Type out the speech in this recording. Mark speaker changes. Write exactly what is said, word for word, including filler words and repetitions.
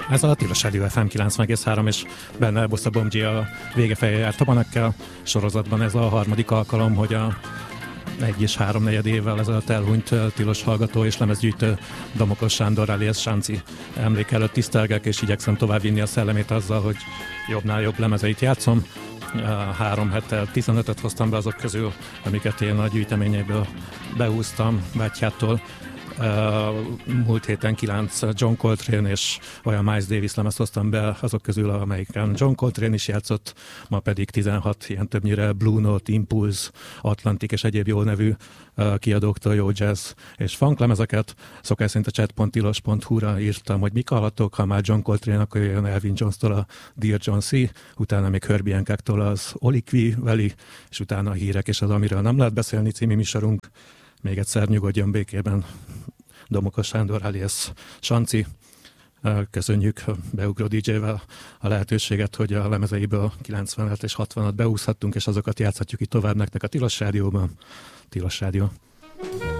Speaker 1: Ez a Tilos Rádió ef em kilencven egész három, és benne Bossa Bomgyi a Vége feje járt a Banekkel sorozatban. Ez a harmadik alkalom, hogy a egy és háromnegyed évvel ezelőtt elhunyt tilos hallgató és lemezgyűjtő Domokos Sándor alias Sanci emlék előtt tisztelgek, és igyekszem továbbvinni a szellemét azzal, hogy jobbnál jobb lemezeit játszom. Három hete tizenötöt hoztam be azok közül, amiket én a gyűjteményeiből behúztam Bátyjától. Uh, múlt héten kilenc John Coltrane és olyan Miles Davis lemezt hoztam be azok közül, amelyiken John Coltrane is játszott, ma pedig tizenhat ilyen többnyire Blue Note, Impulse, Atlantic és egyéb jó nevű uh, kiadóktól jó jazz és funk lemezeket. Szokás szerint a chat pont tilos pont hu-ra írtam, hogy mik hallhatók, ha már John Coltrane, akkor jön Elvin Jones-tól a Dear John C., utána még Herbie Hancock-tól az Oliqui Valley, és utána a hírek és az Amiről nem lehet beszélni című műsorunk. Még egyszer nyugodjon békében Domokos Sándor alias Sanci. Köszönjük a beugró dé dzsével a lehetőséget, hogy a lemezeiből kilencvenet és hatvanat beúszhattunk, és azokat játszhatjuk itt tovább nektek a Tilos Rádióban. Tilos Rádió.